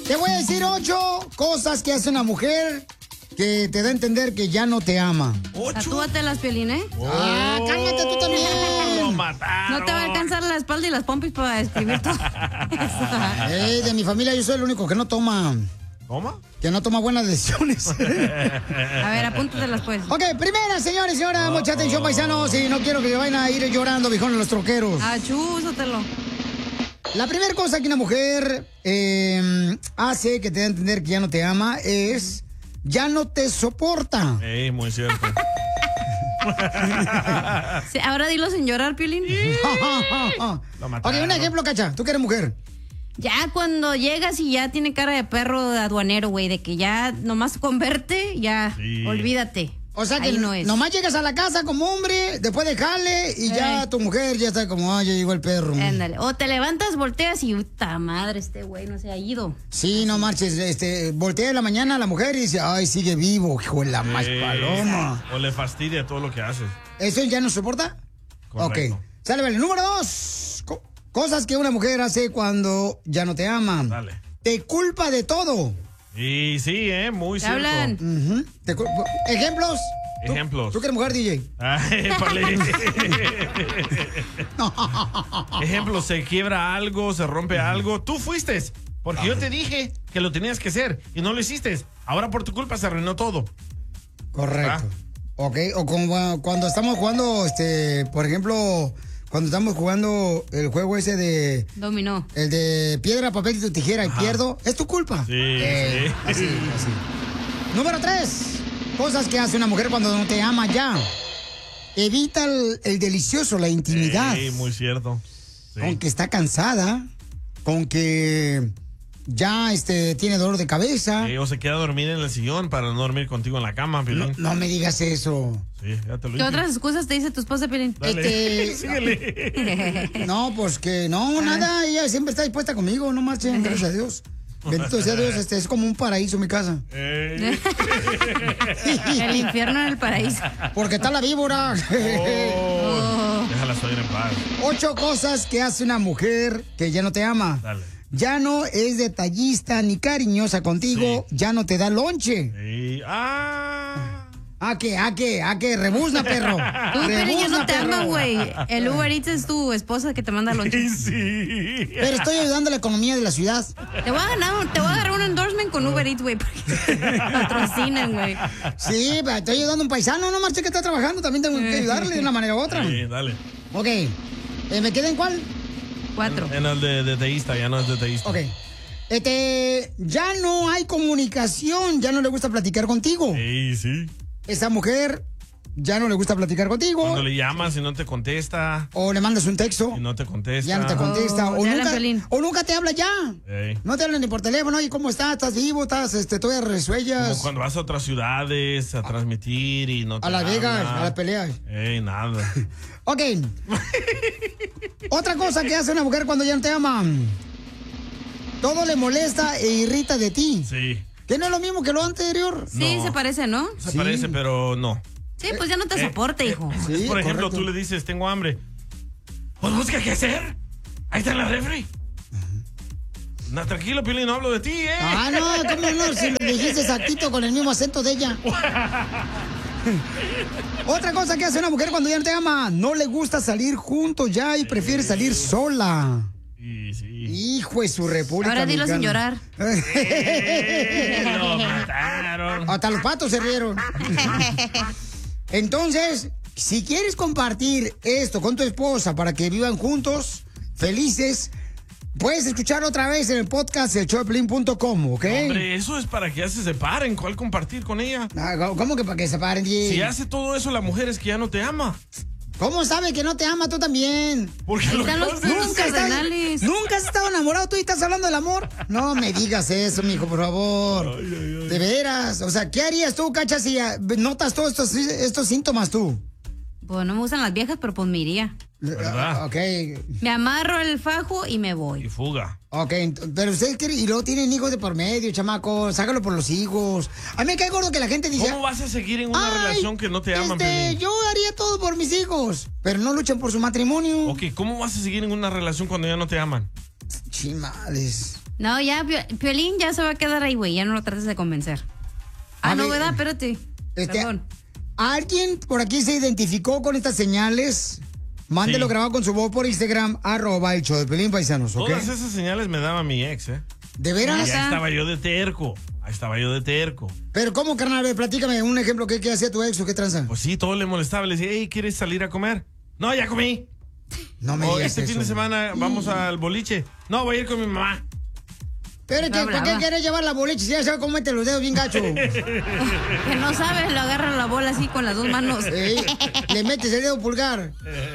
Te voy a decir 8 cosas que hace una mujer que te da a entender que ya no te ama. 8. Tatúate las Piolín, ¿eh? Ah, cálmate tú también. Lo mataron. No te va a alcanzar la espalda y las pompis para escribir todo. De mi familia yo soy el único que no toma. ¿Toma? Que no toma buenas decisiones. A ver, apúntatelas pues. Ok, primera, señores y señoras, mucha atención, paisanos. Y no quiero que vayan a ir llorando, viejones, los troqueros. Achúsatelo. La primera cosa que una mujer hace que te da a entender que ya no te ama es ya no te soporta. Muy cierto. Sí, ahora dilo sin llorar, Piolín. Ok, un ejemplo, Cacha, tú que eres mujer. Ya cuando llegas y ya tiene cara de perro de aduanero, güey, de que ya nomás con verte, ya, Sí. olvídate. O sea que Ahí no es. nomás llegas a la casa como hombre, después de jale, y ya tu mujer ya está como, ay, ya llegó el perro. Ándale. O te levantas, volteas y, puta madre, este güey no se ha ido. Sí, no marches, voltea en la mañana a la mujer y dice, ay, sigue vivo, hijo de la más paloma. O le fastidia todo lo que haces. ¿Eso ya no soporta? Correcto. Ok. Sale, vale. Número 2. Cosas que una mujer hace cuando ya no te ama. Dale. Te culpa de todo. Y sí, muy ¿Te cierto. hablan? Ujú. ¿Ejemplos? Ejemplos. ¿Tú que eres mujer, DJ? Ay, épale. Ejemplo, se quiebra algo, se rompe algo. Tú fuiste, porque yo te dije que lo tenías que hacer y no lo hiciste. Ahora por tu culpa se arruinó todo. Correcto. Ok, o como cuando estamos jugando, por ejemplo, cuando estamos jugando el juego ese de... Dominó. El de piedra, papel y tijera y pierdo, es tu culpa. Sí, Así. Número 3. Cosas que hace una mujer cuando no te ama ya. Evita el delicioso, la intimidad. Sí, muy cierto. Sí. Con que está cansada, con que ya tiene dolor de cabeza. Sí, o se queda dormida en el sillón para no dormir contigo en la cama, Piolín. No me digas eso. Sí, ya te lo ¿Qué dije. otras excusas te dice tu esposa, Piolín? Síguele. No, pues que no, nada, ella siempre está dispuesta conmigo, no marchen, gracias a Dios. Bendito sea Dios, es como un paraíso mi casa. El infierno en el paraíso. Porque está la víbora. Déjala salir en paz. 8 cosas que hace una mujer que ya no te ama. Dale. Ya no es detallista ni cariñosa contigo, ya no te da lonche. Sí. ¿A qué? Rebuzna, perro. Tú, Piolín, ya no Rebuzna, te perro. aman, güey. El Uber Eats es tu esposa que te manda lonche. Sí. Pero estoy ayudando a la economía de la ciudad. Te voy a agarrar un endorsement con Uber Eats, güey. Patrocinan, güey. Sí, pero estoy ayudando a un paisano, no marche que está trabajando, también tengo que ayudarle de una manera u otra. Sí, dale. Ok, ¿me queda en cuál? 4. En el de deteísta, ya no es deteísta. Ok. Ya no hay comunicación, ya no le gusta platicar contigo. Sí, sí. Esa mujer ya no le gusta platicar contigo. Cuando le llamas y no te contesta. O le mandas un texto. Y no te contesta. Ya no te contesta. Oh, O nunca te habla ya. Ey. No te hablan ni por teléfono. Oye, ¿cómo estás? ¿Estás vivo? ¿Estás todavía resuellas? Como cuando vas a otras ciudades a transmitir y no te A Las Vegas, habla. a las peleas. Nada. Ok. Otra cosa que hace una mujer cuando ya no te ama. Todo le molesta e irrita de ti. Sí. Que no es lo mismo que lo anterior. Sí, No. se parece, ¿no? Se parece, pero no. Sí, pues ya no te soporta, hijo. Sí, Por ejemplo, correcto. tú le dices, tengo hambre. Pues busca qué hacer. Ahí está en la refri. No, tranquilo, Piolín, no hablo de ti, ¿eh? Ah, no, ¿cómo no? Si lo dijiste exactito con el mismo acento de ella. Otra cosa que hace una mujer cuando ya no te ama, no le gusta salir juntos ya y prefiere salir sola. Sí. Hijo de su república. Ahora dilo sin llorar. Lo mataron. Hasta los patos se rieron. Entonces, si quieres compartir esto con tu esposa para que vivan juntos, felices, puedes escuchar otra vez en el podcast elshowdepiolín.com, ¿ok? Hombre, eso es para que ya se separen. ¿Cuál compartir con ella? ¿Cómo que para que se separen? Si hace todo eso, la mujer es que ya no te ama. ¿Cómo sabe que no te ama tú también? Porque Ahí lo están que los haces- puntos cardenales. ¿Nunca has estado enamorado tú y estás hablando del amor? No me digas eso, mijo, por favor. De veras. O sea, ¿qué harías tú, Cacha, si notas todos estos síntomas tú? Pues no me gustan las viejas, pero pues me iría. ¿Verdad? Ok. Me amarro el fajo y me Y voy. fuga. Ok, pero ustedes quieren, y luego tienen hijos de por medio, chamacos, sácalo por los hijos. A mí me cae gordo que la gente dice... ¿Cómo vas a seguir en una "Ay, relación que no te aman, Piolín? yo haría todo por mis hijos, pero no luchan por su matrimonio. Ok, ¿cómo vas a seguir en una relación cuando ya no te aman? Chimales. No, ya, Piolín ya se va a quedar ahí, güey. Ya no lo trates de convencer. No, ¿verdad? Espérate. Perdón. ¿Alguien por aquí se identificó con estas señales? Mándelo grabado con su voz por Instagram, @el show de Piolín, paisanos, ¿ok? Todas esas señales me daba mi ex, ¿eh? ¿De veras? Y ahí estaba yo de terco. Pero ¿cómo, carnal? Platícame un ejemplo. ¿Qué hacía tu ex o qué tranza? Pues sí, todo le molestaba. Le decía, hey, ¿quieres salir a comer? No, ya comí. No me digas este eso. fin de semana vamos al boliche. No, voy a ir con mi mamá. Espérate, ¿para qué quieres llevar la boliche? Si ya sabes cómo meter los dedos bien gacho. Que no sabes, lo agarra la bola así con las dos manos. Le metes el dedo pulgar.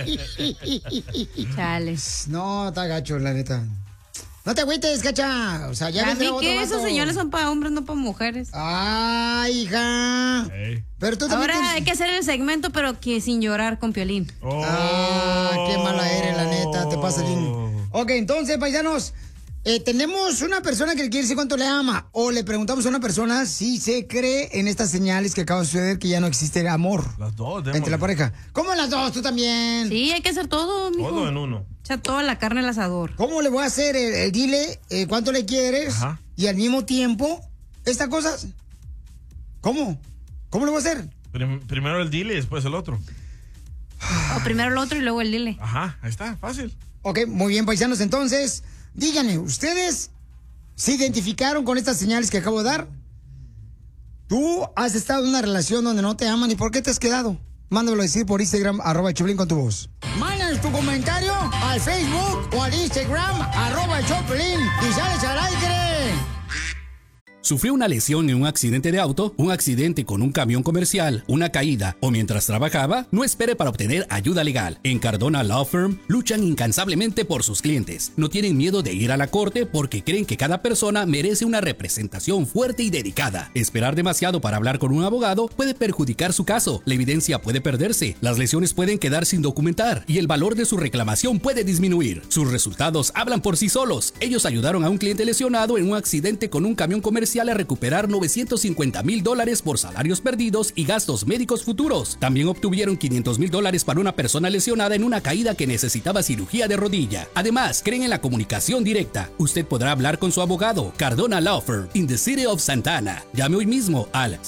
Chales. No, está gacho, la neta. No te agüites, cacha. O sea, ya vendrá otro que vato. esos señales son para hombres, no para mujeres. Ay, hija. Pero tú también Ahora hay que hacer el segmento, pero que sin llorar con Piolín. Qué mala eres, la neta. Te pasa bien. Ok, entonces, paisanos, tenemos una persona que le quiere decir cuánto le ama. O le preguntamos a una persona si se cree en estas señales que acaba de suceder, que ya no existe amor. Las dos, entre la pareja. ¿Cómo las dos? ¿Tú también? Sí, hay que hacer todo, mijo. Todo en uno. Echa toda la carne al asador. ¿Cómo le voy a hacer el dile cuánto le quieres? Ajá. Y al mismo tiempo, estas cosas? ¿Cómo? ¿Cómo le voy a hacer? Primero el dile y después el otro. O primero el otro y luego el dile. Ajá, ahí está, fácil. Ok, muy bien, paisanos. Entonces, díganme, ¿ustedes se identificaron con estas señales que acabo de dar? ¿Tú has estado en una relación donde no te aman y por qué te has quedado? Mándamelo a decir por Instagram, @Choplin con tu voz. Mándanos tu comentario al Facebook o al Instagram, @Choplin y sales al aire. ¿Sufrió una lesión en un accidente de auto, un accidente con un camión comercial, una caída o mientras trabajaba? No espere para obtener ayuda legal. En Cardona Law Firm luchan incansablemente por sus clientes. No tienen miedo de ir a la corte porque creen que cada persona merece una representación fuerte y dedicada. Esperar demasiado para hablar con un abogado puede perjudicar su caso. La evidencia puede perderse, las lesiones pueden quedar sin documentar y el valor de su reclamación puede disminuir. Sus resultados hablan por sí solos. Ellos ayudaron a un cliente lesionado en un accidente con un camión comercial a recuperar $950,000 por salarios perdidos y gastos médicos futuros. También obtuvieron $500,000 para una persona lesionada en una caída que necesitaba cirugía de rodilla. Además, creen en la comunicación directa. Usted podrá hablar con su abogado. Cardona Law Firm, in the City of Santa Ana. Llame hoy mismo al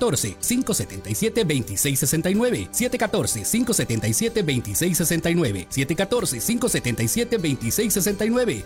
714-577-2669. 714-577-2669. 714-577-2669.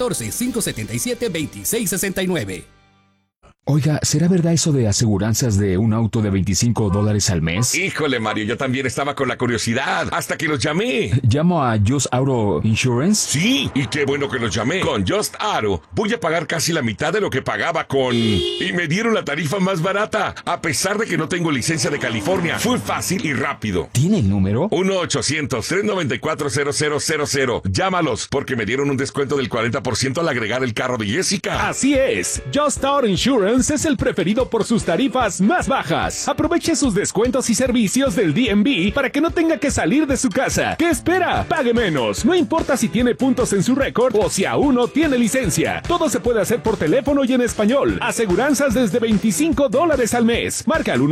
714-577-2669. Oiga, ¿será verdad eso de aseguranzas de un auto de $25 al mes? Híjole, Mario, yo también estaba con la curiosidad hasta que los llamé. ¿Llamo a Just Auto Insurance? Sí, y qué bueno que los llamé. Con Just Auto voy a pagar casi la mitad de lo que pagaba con... Y me dieron la tarifa más barata, a pesar de que no tengo licencia de California. Fue fácil y rápido. ¿Tiene el número? 1-800-394-0000. Llámalos, porque me dieron un descuento del 40% al agregar el carro de Jessica. Así es, Just Auto Insurance es el preferido por sus tarifas más bajas. Aproveche sus descuentos y servicios del DMV para que no tenga que salir de su casa. ¿Qué espera? Pague menos. No importa si tiene puntos en su récord o si aún no tiene licencia. Todo se puede hacer por teléfono y en español. Aseguranzas desde $25 al mes. Marca al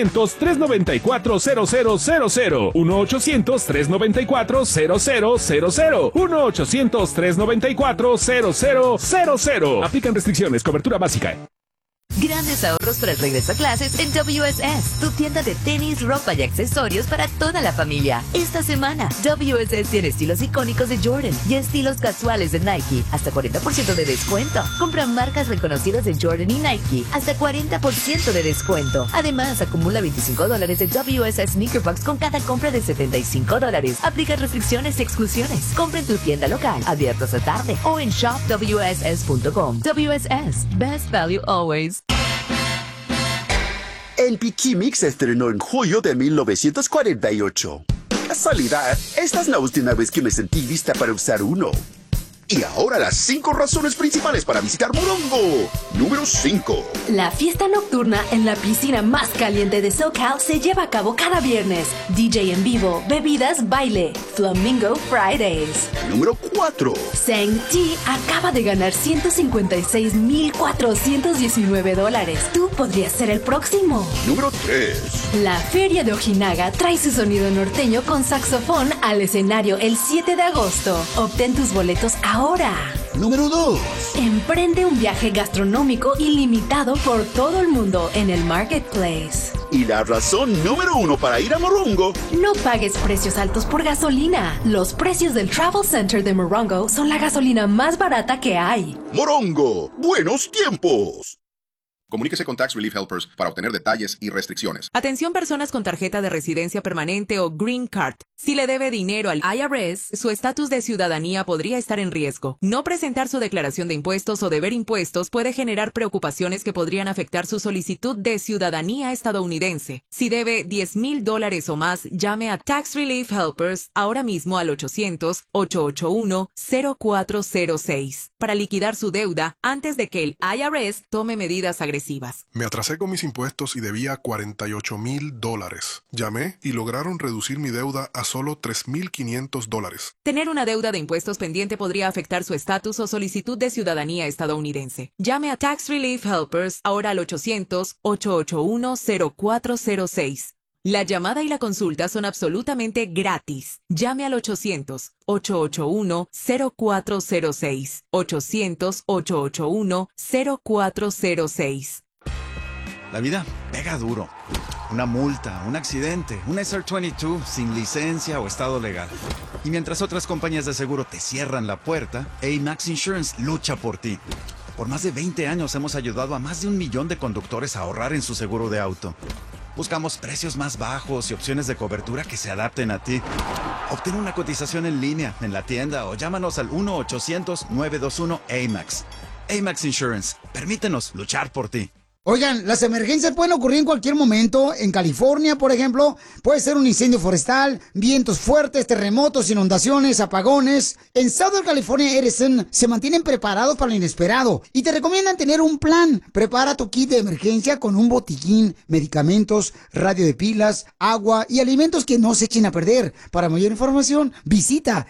1-800-394-0000. 1-800-394-0000. 1-800-394-0000. Aplican restricciones. Cobertura básica. Grandes ahorros para el regreso a clases en WSS, tu tienda de tenis, ropa y accesorios para toda la familia. Esta semana, WSS tiene estilos icónicos de Jordan y estilos casuales de Nike, hasta 40% de descuento. Compra marcas reconocidas de Jordan y Nike, hasta 40% de descuento. Además, acumula $25 de WSS Sneaker Box con cada compra de $75. Aplica restricciones y exclusiones. Compra en tu tienda local, abierto hasta tarde, o en shopwss.com. WSS, best value always. El Pikimix se estrenó en julio de 1948. Casualidad, esta es la última vez que me sentí lista para usar uno. Y ahora las 5 razones principales para visitar Morongo. Número 5. La fiesta nocturna en la piscina más caliente de SoCal se lleva a cabo cada viernes. DJ en vivo, bebidas, baile. Flamingo Fridays. Número 4. Sang T acaba de ganar $156,419. Tú podrías ser el próximo. Número 3. La Feria de Ojinaga trae su sonido norteño con saxofón al escenario el 7 de agosto. Obtén tus boletos ahora. Número 2. Emprende un viaje gastronómico ilimitado por todo el mundo en el Marketplace. Y la razón número 1 para ir a Morongo. No pagues precios altos por gasolina. Los precios del Travel Center de Morongo son la gasolina más barata que hay. Morongo, buenos tiempos. Comuníquese con Tax Relief Helpers para obtener detalles y restricciones. Atención personas con tarjeta de residencia permanente o Green Card. Si le debe dinero al IRS, su estatus de ciudadanía podría estar en riesgo. No presentar su declaración de impuestos o deber impuestos puede generar preocupaciones que podrían afectar su solicitud de ciudadanía estadounidense. Si debe $10,000 o más, llame a Tax Relief Helpers ahora mismo al 800-881-0406 para liquidar su deuda antes de que el IRS tome medidas agresivas. Me atrasé con mis impuestos y debía $48,000. Llamé y lograron reducir mi deuda a solo $3,500. Tener una deuda de impuestos pendiente podría afectar su estatus o solicitud de ciudadanía estadounidense. Llame a Tax Relief Helpers ahora al 800-881-0406. La llamada y la consulta son absolutamente gratis. Llame al 800-881-0406. 800-881-0406. La vida pega duro. Una multa, un accidente, un SR22 sin licencia o estado legal. Y mientras otras compañías de seguro te cierran la puerta, AMAX Insurance lucha por ti. Por más de 20 años hemos ayudado a más de 1 millón de conductores a ahorrar en su seguro de auto. Buscamos precios más bajos y opciones de cobertura que se adapten a ti. Obtén una cotización en línea, en la tienda o llámanos al 1-800-921-AMAX. AMAX Insurance. Permítenos luchar por ti. Oigan, las emergencias pueden ocurrir en cualquier momento. En California, por ejemplo, puede ser un incendio forestal, vientos fuertes, terremotos, inundaciones, apagones. En Southern California Edison se mantienen preparados para lo inesperado y te recomiendan tener un plan. Prepara tu kit de emergencia con un botiquín, medicamentos, radio de pilas, agua y alimentos que no se echen a perder. Para mayor información, visita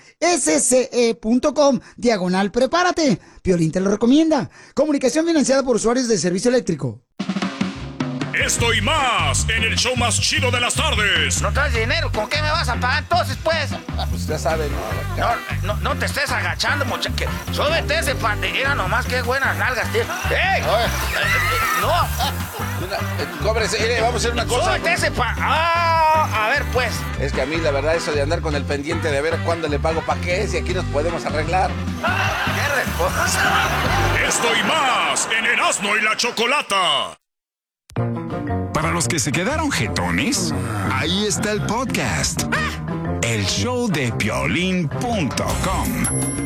sce.com/prepárate. Piolín te lo recomienda. Comunicación financiada por usuarios de servicio eléctrico. Esto y más en el show más chido de las tardes. ¿No traes dinero? ¿Con qué me vas a pagar entonces, pues? Pues ya sabes, No te estés agachando, muchacho. Súbete ese Era nomás que buenas nalgas, tío. ¡Ey! ¡No! Cóbrese, vamos a hacer una cosa. Súbete ese a ver, pues. Es que a mí, la verdad, eso de andar con el pendiente de ver cuándo le pago pa' qué es y aquí nos podemos arreglar. ¡Qué respuesta! Esto y más en Erasmo y la Chocolata. Para los que se quedaron jetones, ahí está el podcast. El show de Piolín.com.